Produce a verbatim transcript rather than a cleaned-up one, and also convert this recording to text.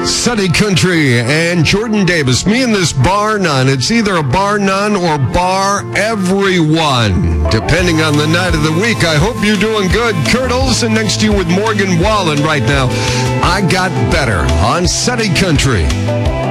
Sunny Country and Jordan Davis. Me and this bar none. It's either a bar none or bar everyone, depending on the night of the week. I hope you're doing good. Kurt Olson next to you with Morgan Wallen right now. I Got Better on Sunny Country.